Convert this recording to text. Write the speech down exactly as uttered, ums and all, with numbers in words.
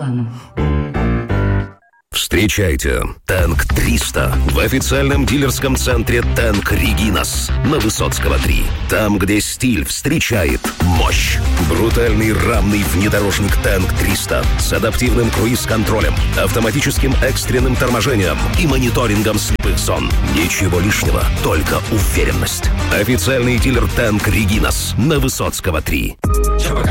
плану. Встречайте Тэнк триста в официальном дилерском центре Тэнк Регинас на Высоцкого три. Там, где стиль встречает мощь. Брутальный рамный внедорожник Тэнк триста с адаптивным круиз-контролем, автоматическим экстренным торможением и мониторингом слепых зон. Ничего лишнего, только уверенность. Официальный дилер Тэнк Регинас на Высоцкого три.